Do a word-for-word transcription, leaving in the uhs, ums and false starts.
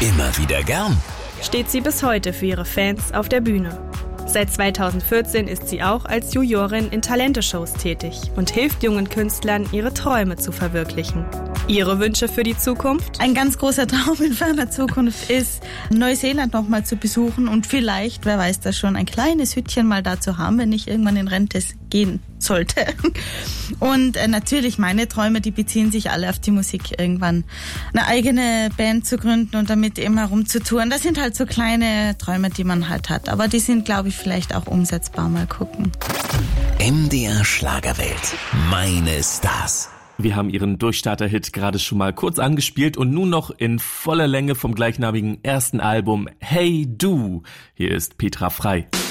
Immer wieder gern steht sie bis heute für ihre Fans auf der Bühne. Seit zweitausendvierzehn ist sie auch als Jurorin in Talente-Shows tätig und hilft jungen Künstlern, ihre Träume zu verwirklichen. Ihre Wünsche für die Zukunft? Ein ganz großer Traum in ferner Zukunft ist, Neuseeland noch mal zu besuchen und vielleicht, wer weiß das schon, ein kleines Hütchen mal da zu haben, wenn ich irgendwann in Rente gehen sollte. Und äh, natürlich meine Träume, die beziehen sich alle auf die Musik, irgendwann eine eigene Band zu gründen und damit eben herumzutouren. Das sind halt so kleine Träume, die man halt hat. Aber die sind, glaube ich, vielleicht auch umsetzbar. Mal gucken. M D R Schlagerwelt. Meine Stars. Wir haben ihren Durchstarter-Hit gerade schon mal kurz angespielt und nun noch in voller Länge vom gleichnamigen ersten Album Hey Du. Hier ist Petra Frei.